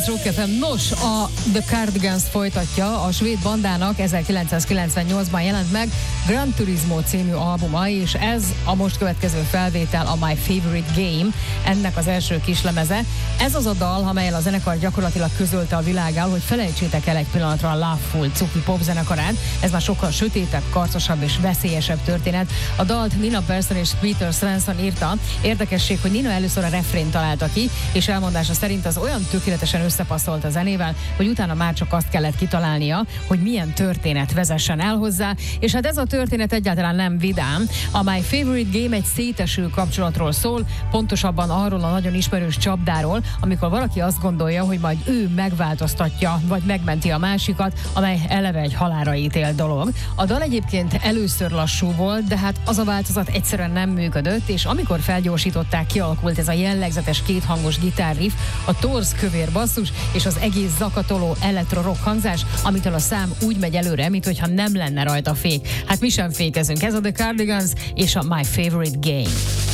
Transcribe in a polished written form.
Rock FM. Nos, a The Cardigans folytatja, a svéd bandának 1998-ban jelent meg Gran Turismo című albuma, és ez a most következő felvétel, a My Favorite Game, ennek az első kislemeze. Ez az a dal, amellyel a zenekar gyakorlatilag közölte a világgal, hogy felejtsétek el egy pillanatra a Loveful cuki popzenekarát. Ez már sokkal sötétebb, karcosabb és veszélyesebb történet. A dalt Nina Persson és Peter Svensson írta. Érdekesség, hogy Nina először a refrént találta ki, és elmondása szerint az olyan tökéletesen összepasszolt a zenével, hogy utána már csak azt kellett kitalálnia, hogy milyen történet vezessen el hozzá, és hát ez a történet egyáltalán nem vidám. A My Favorite Game egy széteső kapcsolatról szól, pontosabban arról a nagyon ismerős csapdáról, amikor valaki azt gondolja, hogy majd ő megváltoztatja, vagy megmenti a másikat, amely eleve egy halálra ítélt dolog. A dal egyébként először lassú volt, de hát az a változat egyszerűen nem működött, és amikor felgyorsították, kialakult ez a jellegzetes kéthangos gitárriff, a torz kövér basszus és az egész zakatoló elektro-rock hangzás, amitől a szám úgy megy előre, mintha nem lenne rajta fék. Hát mi sem fékezünk. Ez a The Cardigans és a My Favorite Game.